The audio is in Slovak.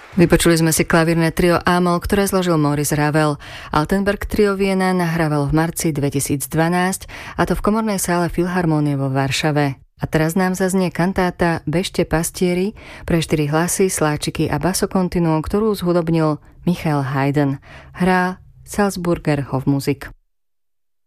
Vypočuli sme si klavírne trio A-moll, ktoré zložil Maurice Ravel. Altenberg trio Viena nahrávalo v marci 2012, a to v komornej sále Filharmonie vo Varšave. A teraz nám zaznie kantáta Bežte pastieri pre 4 hlasy, sláčiky a basokontinuum, ktorú zhudobnil Michael Haydn. Hrá Salzburger Hofmusik.